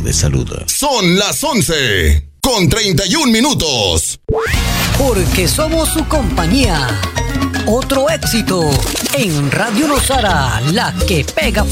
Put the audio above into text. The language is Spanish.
de salud. Son las 11:31. Porque somos su compañía. Otro éxito en Radio Nosara, la que pega